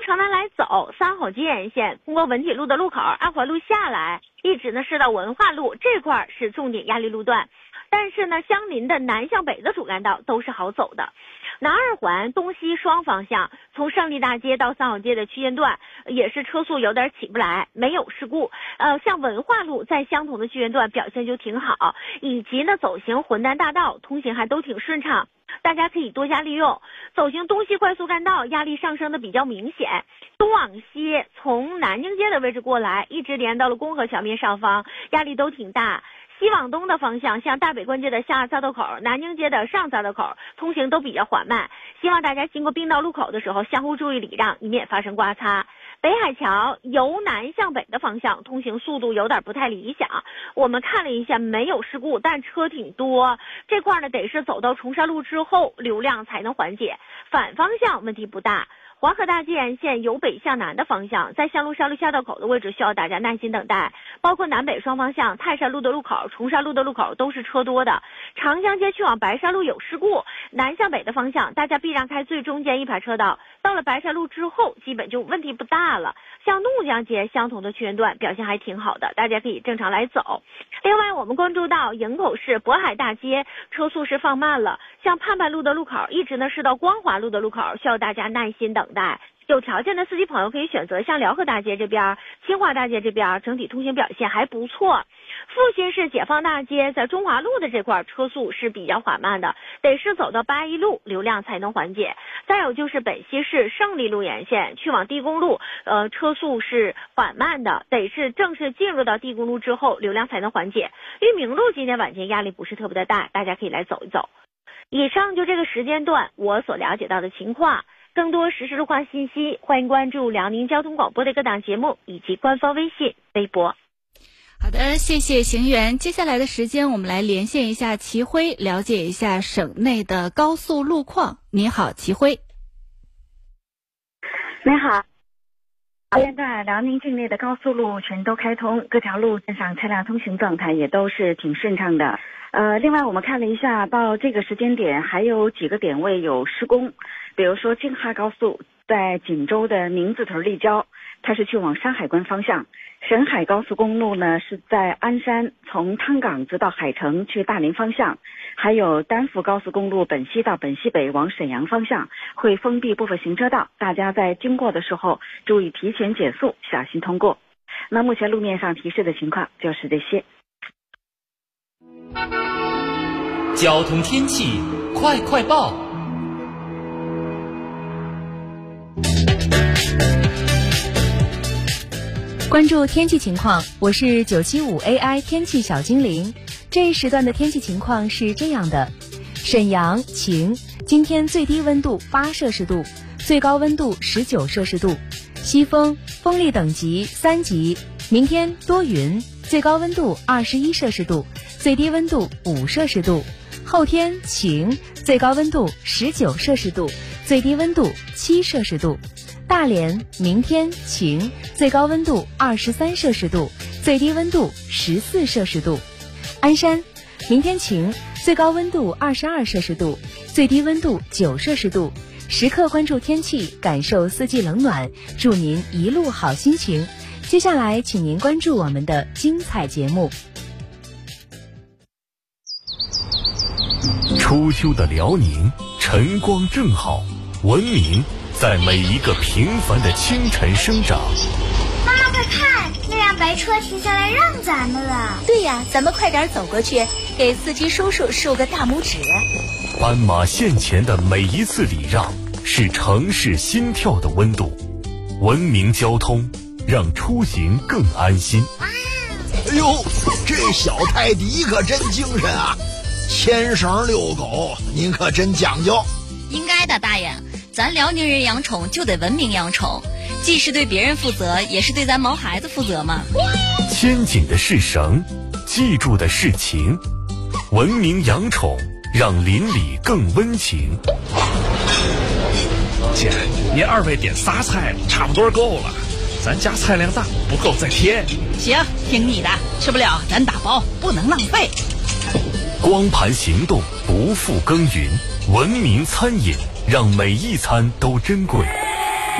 城南来走三好街沿线，通过文体路的路口安怀路下来，一直呢是到文化路这块是重点压力路段。但是呢，相邻的南向北的主干道都是好走的。南二环东西双方向，从胜利大街到三好街的区间段也是车速有点起不来，没有事故。像文化路在相同的区间段表现就挺好，以及呢走行浑南大道通行还都挺顺畅，大家可以多加利用。走行东西快速干道压力上升的比较明显，东往西从南京街的位置过来，一直连到了工河桥面上方，压力都挺大。西往东的方向，像大北关街的下匝道口、南京街的上匝道口，通行都比较缓慢。希望大家经过并道路口的时候，相互注意礼让，以免发生刮擦。北海桥由南向北的方向，通行速度有点不太理想。我们看了一下，没有事故，但车挺多。这块呢，得是走到崇山路之后，流量才能缓解。反方向问题不大。黄河大街沿线由北向南的方向，在向路山路下道口的位置需要大家耐心等待，包括南北双方向泰山路的路口、崇山路的路口都是车多的。长江街去往白山路有事故，南向北的方向大家避让开最中间一排车道，到了白山路之后基本就问题不大了。像怒江街相同的区间段表现还挺好的，大家可以正常来走。另外我们关注到营口市渤海大街车速是放慢了，像盼盼路的路口一直呢是到光华路的路口，需要大家耐心等待。有条件的司机朋友可以选择像辽河大街这边、清华大街这边，整体通行表现还不错。阜新市解放大街在中华路的这块车速是比较缓慢的，得是走到八一路流量才能缓解。再有就是本溪市胜利路沿线去往地公路，车速是缓慢的，得是正式进入到地公路之后流量才能缓解。裕民路今天晚间压力不是特别的大，大家可以来走一走。以上就这个时间段我所了解到的情况。更多实时路况信息，欢迎关注辽宁交通广播的各档节目以及官方微信、微博。 好的，谢谢邢源。接下来的时间，我们来连线一下齐辉，了解一下省内的高速路况。你好，齐辉。 你好。现在辽宁境内的高速路全都开通，各条路线上车辆通行状态也都是挺顺畅的。另外我们看了一下，到这个时间点还有几个点位有施工，比如说京哈高速在锦州的明字屯立交，它是去往山海关方向；沈海高速公路呢是在鞍山从汤岗子到海城去大连方向，还有丹福高速公路本溪到本溪北往沈阳方向会封闭部分行车道，大家在经过的时候注意提前减速，小心通过。那目前路面上提示的情况就是这些。 交通天气快快报。 关注天气情况，我是975 AI 天气小精灵。这一时段的天气情况是这样的：沈阳晴，今天最低温度8摄氏度，最高温度19摄氏度，西风，风力等级3级。明天多云，最高温度21摄氏度，最低温度5摄氏度。后天晴，最高温度19摄氏度，最低温度7摄氏度。大连明天晴，最高温度23摄氏度，最低温度14摄氏度。鞍山明天晴，最高温度22摄氏度，最低温度9摄氏度。时刻关注天气，感受四季冷暖，祝您一路好心情。接下来请您关注我们的精彩节目。 初秋的辽宁，晨光正好，文明在每一个平凡的清晨生长。 妈妈快看，那辆白车停下来让咱们了。 对呀，咱们快点走过去，给司机叔叔竖个大拇指。 斑马线前的每一次礼让，是城市心跳的温度。文明交通，让出行更安心。 哎呦，这小泰迪可真精神啊！牵绳遛狗，您可真讲究。 应该的，大爷，咱辽宁人养宠就得文明养宠，既是对别人负责，也是对咱毛孩子负责嘛。 牵紧的是绳，记住的是情。文明养宠，让邻里更温情。 姐，您二位点仨菜，差不多够了。咱家菜量大，不够再添。 行，听你的，吃不了咱打包，不能浪费。 光盘行动，不负耕耘。文明餐饮，让每一餐都珍贵。